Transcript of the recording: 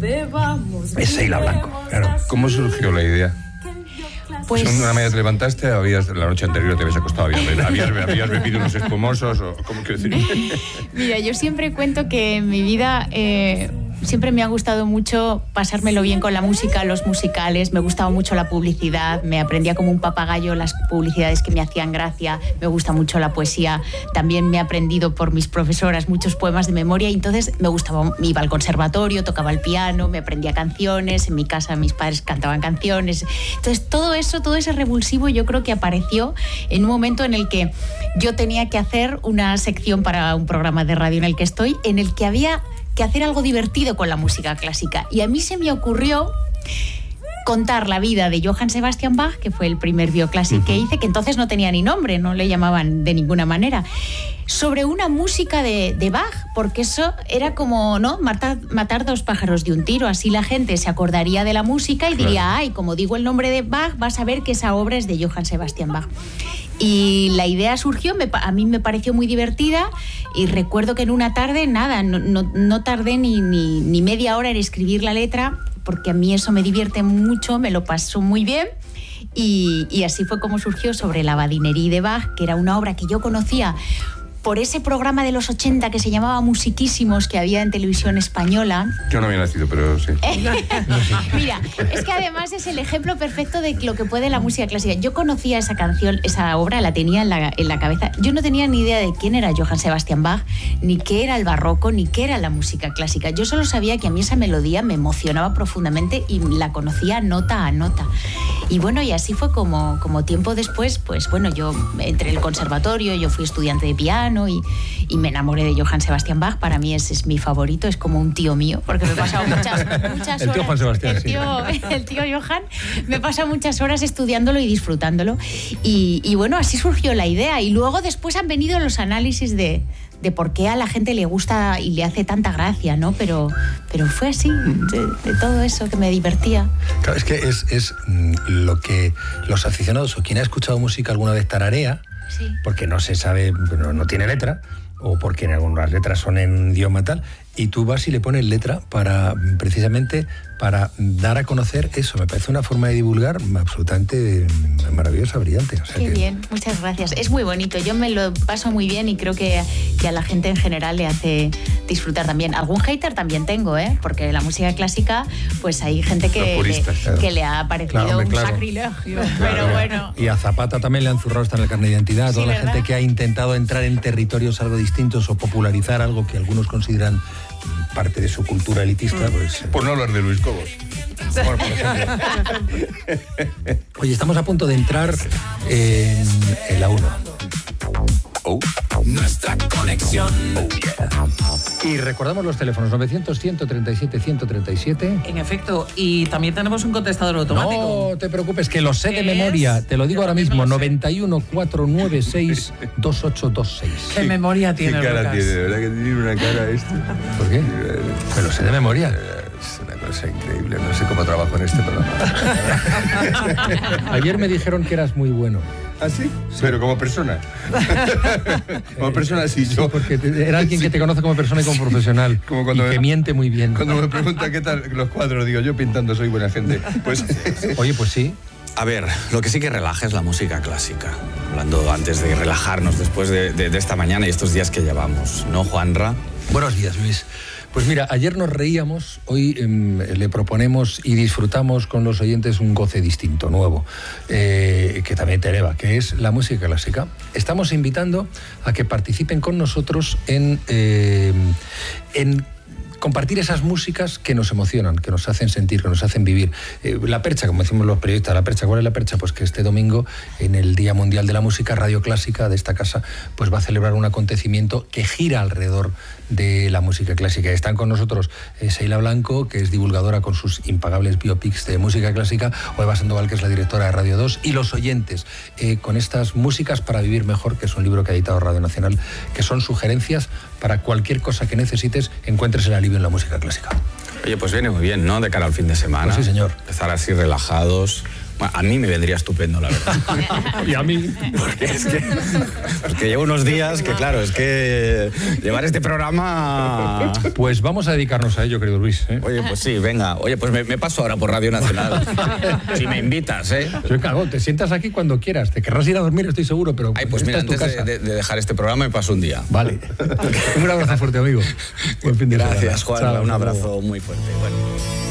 Es Sheila Blanco, claro. ¿Cómo surgió la idea? Pues ¿Una mañana te levantaste, la noche anterior te habías acostado, habías bebido unos espumosos, o cómo quiero decir? Mira, yo siempre cuento que en mi vida siempre me ha gustado mucho pasármelo bien con la música, los musicales, me gustaba mucho la publicidad, me aprendía como un papagayo las publicidades que me hacían gracia, me gusta mucho la poesía, también me he aprendido por mis profesoras muchos poemas de memoria y entonces me gustaba, iba al conservatorio, tocaba el piano, me aprendía canciones, en mi casa mis padres cantaban canciones, entonces todo ese revulsivo yo creo que apareció en un momento en el que yo tenía que hacer una sección para un programa de radio en el que estoy, en el que había que hacer algo divertido con la música clásica. Y a mí se me ocurrió contar la vida de Johann Sebastian Bach, que fue el primer bioclásico que hice, que entonces no tenía ni nombre, no le llamaban de ninguna manera, sobre una música de Bach, porque eso era como, ¿no?, matar dos pájaros de un tiro. Así la gente se acordaría de la música y diría, ay, como digo el nombre de Bach, vas a ver que esa obra es de Johann Sebastian Bach. Y la idea surgió, a mí me pareció muy divertida y recuerdo que en una tarde, no tardé ni media hora en escribir la letra, porque a mí eso me divierte mucho, me lo paso muy bien. Y así fue como surgió sobre la Badinerie de Bach, que era una obra que yo conocía por ese programa de los 80 que se llamaba Musiquísimos, que había en televisión española. Yo no había nacido, pero sí. Mira, es que además es el ejemplo perfecto de lo que puede la música clásica. Yo conocía esa canción, esa obra, la tenía en la cabeza. Yo no tenía ni idea de quién era Johann Sebastian Bach, ni qué era el barroco, ni qué era la música clásica. Yo solo sabía que a mí esa melodía me emocionaba profundamente y la conocía nota a nota. Y bueno, y así fue como tiempo después, pues bueno, yo entré en el conservatorio, yo fui estudiante de piano, y me enamoré de Johann Sebastian Bach. Para mí es mi favorito, es como un tío mío, porque me he pasado muchas horas. El tío Juan Sebastián, el tío Johann, me he pasado muchas horas estudiándolo y disfrutándolo. Y bueno, así surgió la idea. Y luego después han venido los análisis de por qué a la gente le gusta y le hace tanta gracia, ¿no? Pero fue así, de todo eso que me divertía. Claro, es que es lo que los aficionados o quien ha escuchado música alguna vez tararea, sí, porque no se sabe, no tiene letra, o porque en algunas letras son en idioma tal, y tú vas y le pones letra precisamente para dar a conocer eso. Me parece una forma de divulgar absolutamente maravillosa, brillante. O sea, Qué bien, muchas gracias. Es muy bonito, yo me lo paso muy bien y creo que a la gente en general le hace disfrutar también. Algún hater también tengo, porque la música clásica, pues hay gente que le ha parecido un sacrilegio, pero bueno. Y a Zapata también le han zurrado hasta en el carnet de identidad. Sí, toda la gente que ha intentado entrar en territorios algo distintos o popularizar algo que algunos consideran parte de su cultura elitista, pues... Por no hablar de Luis Cobos. Oye, estamos a punto de entrar en la 1. Nuestra conexión. Y recordamos los teléfonos 900-137-137. En efecto, y también tenemos un contestador automático. No te preocupes, que lo sé de memoria. Te lo digo ahora mismo, 91-496-2826. ¿Qué memoria tiene, ¿Qué cara Lucas? tiene? De verdad que tiene una cara esto. ¿Por qué? Me lo sé de memoria. Es una cosa increíble, no sé cómo trabajo en este programa. Ayer me dijeron que eras muy bueno. ¿Ah, sí? Pero como persona. Como persona, sí, yo. Sí, porque era alguien que te conoce como persona y como profesional. Como cuando que miente muy bien. Cuando me pregunta qué tal los cuadros, digo, yo pintando soy buena gente. Pues, oye, pues sí. A ver, lo que sí que relaja es la música clásica. Hablando antes de relajarnos después de esta mañana y estos días que llevamos, ¿no, Juanra? Buenos días, Luis. Pues mira, ayer nos reíamos, hoy le proponemos y disfrutamos con los oyentes un goce distinto, nuevo, que también te eleva, que es la música clásica. Estamos invitando a que participen con nosotros en compartir esas músicas que nos emocionan, que nos hacen sentir, que nos hacen vivir. La percha, como decimos los periodistas, la percha, ¿cuál es la percha? Pues que este domingo, en el Día Mundial de la Música, Radio Clásica de esta casa, pues va a celebrar un acontecimiento que gira alrededor de la música clásica. Están con nosotros Sheila Blanco, que es divulgadora con sus impagables biopics de música clásica, o Eva Sandoval, que es la directora de Radio 2, y los oyentes con estas músicas para vivir mejor, que es un libro que ha editado Radio Nacional, que son sugerencias para cualquier cosa que necesites, encuentres el alivio en la música clásica. Oye, pues viene muy bien, ¿no? De cara al fin de semana. Pues sí, señor. Empezar así relajados, Bueno, a mí me vendría estupendo, la verdad. Y a mí. Porque es que llevo unos días que, claro, es que llevar este programa... Pues vamos a dedicarnos a ello, querido Luis. Oye, pues sí, venga. Oye, pues me paso ahora por Radio Nacional. Si me invitas, ¿eh? Yo cago, te sientas aquí cuando quieras. Te querrás ir a dormir, estoy seguro, pero Ay, pues esta mira, es tu antes casa. de dejar este programa me paso un día. Vale. Un abrazo fuerte, amigo. Buen fin de semana. Gracias, Juan. Chao, Un hasta luego. abrazo muy fuerte. Bueno.